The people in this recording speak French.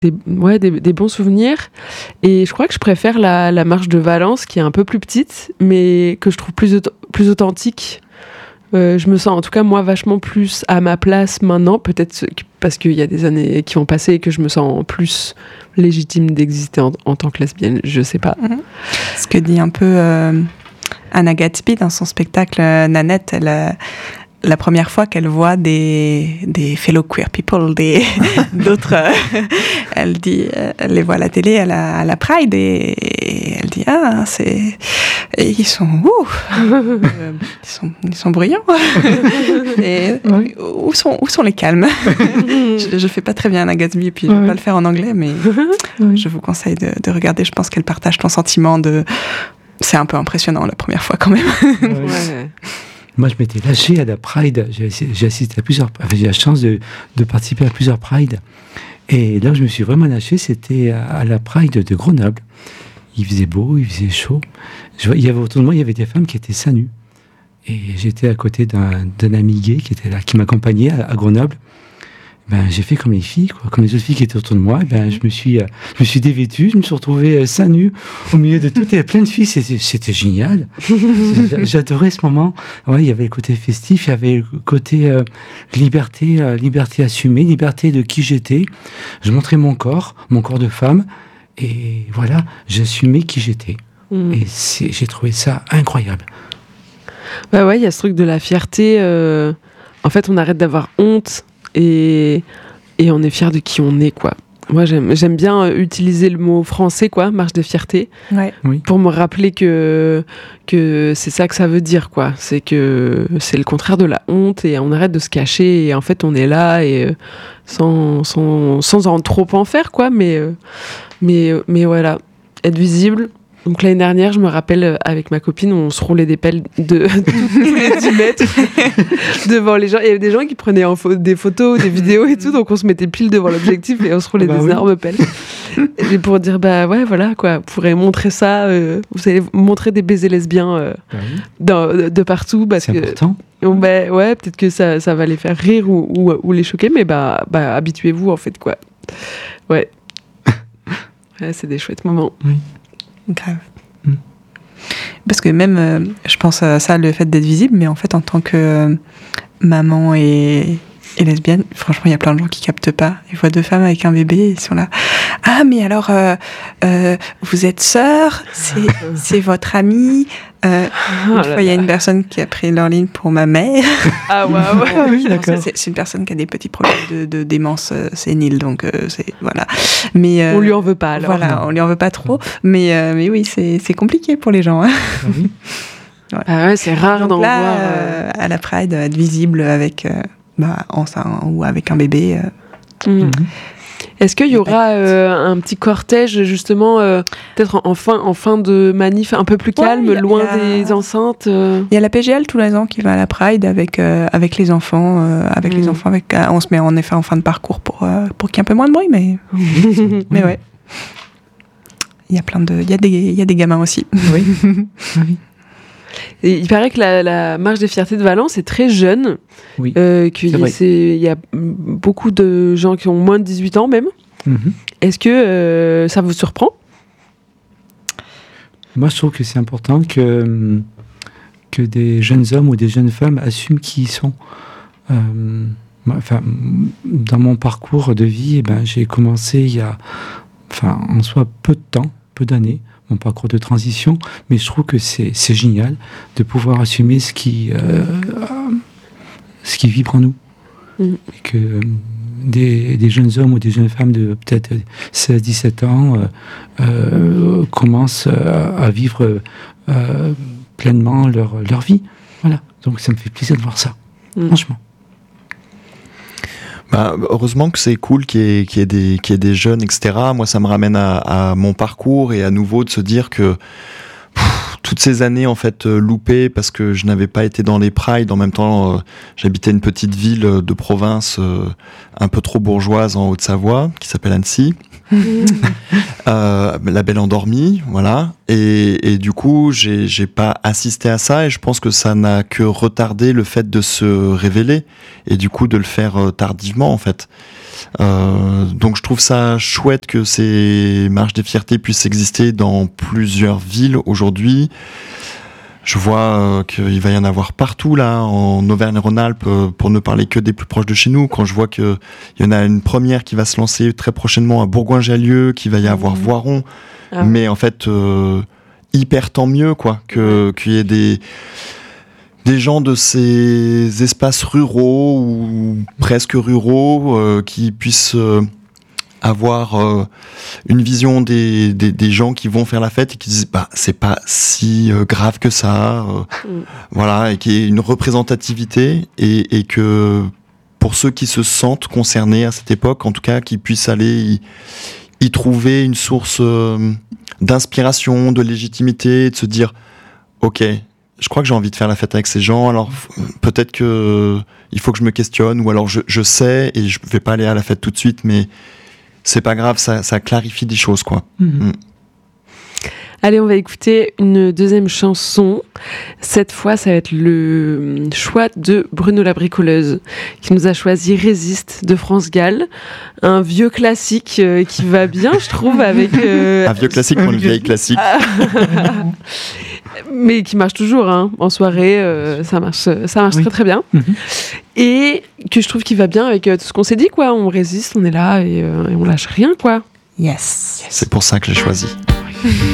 des bons souvenirs. Et je crois que je préfère la marche de Valence, qui est un peu plus petite, mais que je trouve plus authentique. Je me sens, en tout cas, moi, vachement plus à ma place maintenant. Peut-être parce qu'il y a des années qui ont passé et que je me sens plus légitime d'exister en tant que lesbienne. Je sais pas. Ce que dit un peu Anna Gatsby dans son spectacle Nanette, la première fois qu'elle voit des fellow queer people, d'autres, elle les voit à la télé à la Pride et elle dit ils sont bruyants. Et où sont les calmes? Je fais pas très bien Anna Gatsby et puis je vais pas le faire en anglais, mais je vous conseille de regarder. Je pense qu'elle partage ton sentiment c'est un peu impressionnant la première fois quand même. Moi, je m'étais lâché à la Pride. J'ai assisté à j'ai la chance de participer à plusieurs Prides. Et là où je me suis vraiment lâché, c'était à la Pride de Grenoble. Il faisait beau, il faisait chaud. Il y avait autour de moi, il y avait des femmes qui étaient seins nus. Et j'étais à côté d'un ami gay qui était là, qui m'accompagnait à Grenoble. J'ai fait comme les filles, comme les autres filles qui étaient autour de moi. Je me suis dévêtu, je me suis retrouvé seins nus au milieu de toutes les plein de filles. C'était génial. J'adorais ce moment. Ouais, il y avait le côté festif, il y avait le côté liberté assumée, liberté de qui j'étais. Je montrais mon corps de femme, et voilà, j'assumais qui j'étais. Et j'ai trouvé ça incroyable. Bah ouais, il y a ce truc de la fierté. En fait, on arrête d'avoir honte. Et on est fiers de qui on est, quoi. Moi, j'aime bien utiliser le mot français, quoi, marche des fiertés, pour me rappeler que c'est ça que ça veut dire, quoi. C'est que c'est le contraire de la honte et on arrête de se cacher et en fait, on est là et sans en trop en faire, quoi. Mais voilà, être visible. Donc l'année dernière, je me rappelle, avec ma copine, on se roulait des pelles de tous les 10 mètres devant les gens. Il y avait des gens qui prenaient des photos, des vidéos et tout, donc on se mettait pile devant l'objectif et on se roulait des énormes pelles. Et pour dire, voilà, quoi, vous pourrez montrer ça, vous allez montrer des baisers lesbiens de partout. Parce c'est important. Ouais, peut-être que ça va les faire rire ou les choquer, mais habituez-vous, en fait, quoi. Ouais, c'est des chouettes moments. Oui. Grave. Parce que même, je pense à ça, le fait d'être visible, mais en fait, en tant que maman et lesbienne, franchement, il y a plein de gens qui captent pas. Ils voient deux femmes avec un bébé, ils sont là. Ah, mais alors, vous êtes sœurs, c'est votre amie. Une fois, il y a une personne qui a pris leur ligne pour ma mère. Ah, ouais. Oui, d'accord. C'est une personne qui a des petits problèmes de démence sénile, donc voilà. Mais on lui en veut pas, alors. Voilà, on lui en veut pas trop. Mais oui, c'est compliqué pour les gens. Hein. Voilà. Ah ouais, c'est rare d'en voir. À la Pride, être visible avec enceinte ou avec un bébé. Est-ce qu'il y aura un petit cortège, justement, peut-être en fin de manif, un peu plus calme, loin des enceintes Il y a la PGL tous les ans qui va à la Pride avec les enfants. On se met en effet en fin de parcours pour qu'il y ait un peu moins de bruit, mais ouais. Il y a des gamins aussi. Oui. Oui. Et il paraît que la marche des fiertés de Valence est très jeune. Oui, il y a beaucoup de gens qui ont moins de 18 ans même. Est-ce que ça vous surprend? Moi, je trouve que c'est important que des jeunes hommes ou des jeunes femmes assument qui ils sont. Dans mon parcours de vie, j'ai commencé il y a en soi peu d'années, mon parcours de transition, mais je trouve que c'est génial de pouvoir assumer ce qui vibre en nous. Et que des jeunes hommes ou des jeunes femmes de peut-être 16-17 ans commencent à vivre pleinement leur vie. Voilà. Donc ça me fait plaisir de voir ça, franchement. Heureusement que c'est cool qu'il y ait des jeunes, etc. Moi, ça me ramène à mon parcours et à nouveau de se dire que toutes ces années en fait loupées parce que je n'avais pas été dans les prides. En même temps, j'habitais une petite ville de province un peu trop bourgeoise en Haute-Savoie qui s'appelle Annecy. La Belle Endormie, voilà. Et du coup, j'ai pas assisté à ça et je pense que ça n'a que retardé le fait de se révéler et du coup de le faire tardivement en fait. Donc je trouve ça chouette que ces marches des fiertés puissent exister dans plusieurs villes aujourd'hui. Je vois qu'il va y en avoir partout là en Auvergne-Rhône-Alpes, pour ne parler que des plus proches de chez nous. Quand je vois qu'il y en a une première qui va se lancer très prochainement à Bourgoin-Jallieu, qu'il va y avoir Voiron, mais en fait hyper tant mieux quoi, qu'il y ait des gens de ces espaces ruraux ou presque ruraux qui puissent avoir une vision des gens qui vont faire la fête et qui disent c'est pas si grave que ça, voilà, et qui est une représentativité et que pour ceux qui se sentent concernés à cette époque, en tout cas, qui puissent aller y trouver une source d'inspiration, de légitimité, de se dire ok, je crois que j'ai envie de faire la fête avec ces gens, alors peut-être que il faut que je me questionne, ou alors je sais et je vais pas aller à la fête tout de suite, mais c'est pas grave, ça clarifie des choses, quoi. Allez, on va écouter une deuxième chanson. Cette fois, ça va être le choix de Bruno la Bricoleuse, qui nous a choisi Résiste de France Gall. Un vieux classique qui va bien, je trouve, avec... Un vieux classique pour une vieille classique. Mais qui marche toujours, hein. En soirée, ça marche très très bien. Et que je trouve qu'il va bien avec tout ce qu'on s'est dit, quoi. On résiste, on est là et on lâche rien, quoi. Yes. C'est pour ça que j'ai choisi.